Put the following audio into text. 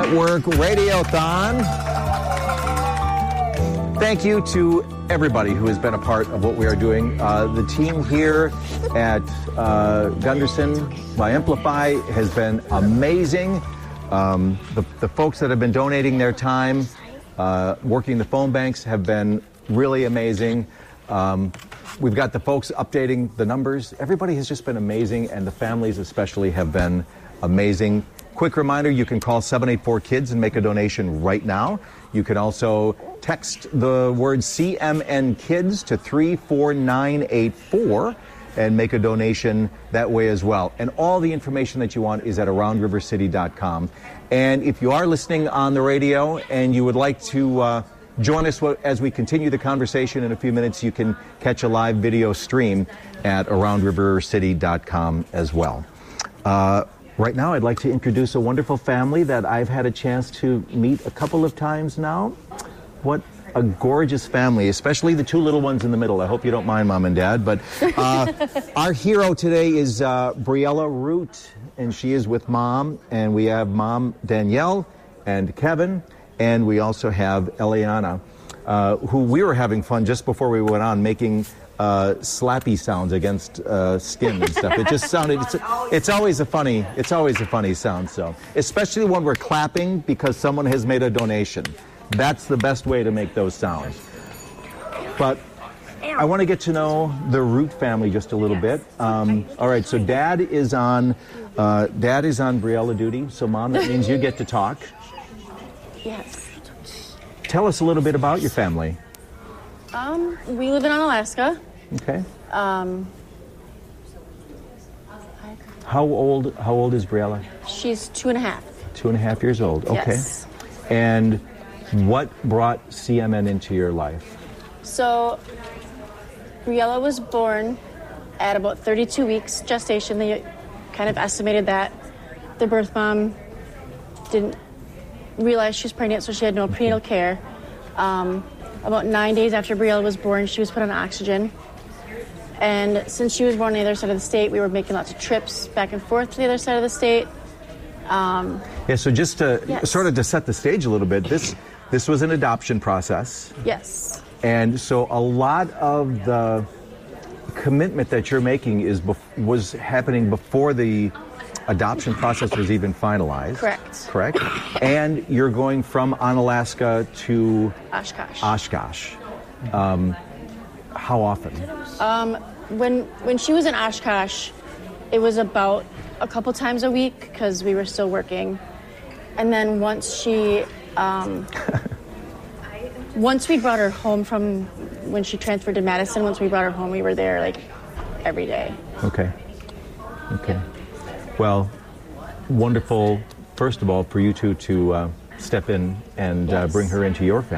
Network Radiothon. Thank you to everybody who has been a part of what we are doing. The team here at Gunderson by Amplify has been amazing. The folks that have been donating their time, working the phone banks have been really amazing. We've got the folks updating the numbers. Everybody has just been amazing, and the families especially have been amazing. Quick reminder, you can call 784-KIDS and make a donation right now. You can also text the word CMN Kids to 34984 and make a donation that way as well. And all the information that you want is at AroundRiverCity.com. And if you are listening on the radio and you would like to join us as we continue the conversation in a few minutes, you can catch a live video stream at AroundRiverCity.com as well. Right now, I'd like to introduce a wonderful family that I've had a chance to meet a couple of times now. What a gorgeous family, especially the two little ones in the middle. I hope you don't mind, Mom and Dad. But our hero today is Briella Root, and she is with Mom. And we have Mom Danielle and Kevin, and we also have Eliana, who we were having fun just before we went on making slappy sounds against skin and stuff. It just sounded, it's always a funny sound. So, especially when we're clapping because someone has made a donation. That's the best way to make those sounds. But I want to get to know the Root family just a little bit. All right, so Dad is on Briella duty. So Mom, that means you get to talk. Yes. Tell us a little bit about your family. We live in Alaska. Okay. How old is Briella? She's 2.5. 2.5 years old. Okay. Yes. And what brought CMN into your life? So, Briella was born at about 32 weeks gestation. They kind of estimated that. The birth mom didn't realize she was pregnant, so she had no prenatal care. About 9 days after Briella was born, she was put on oxygen. And since she was born on the other side of the state, we were making lots of trips back and forth to the other side of the state. So just to sort of to set the stage a little bit, this was an adoption process. Yes. And so a lot of the commitment that you're making was happening before the adoption process was even finalized. Correct. And you're going from Onalaska to Oshkosh. How often? When she was in Oshkosh, it was about a couple times a week because we were still working. And then once we brought her home from when she transferred to Madison, once we brought her home, we were there like every day. Okay. Well, wonderful, first of all, for you two to step in and bring her into your family.